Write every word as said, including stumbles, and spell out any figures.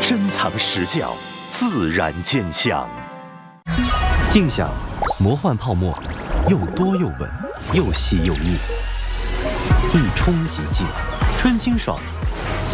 珍藏实教，自然见香。 静享魔幻泡沫，又多又稳，又细又腻，一冲即尽，春清爽，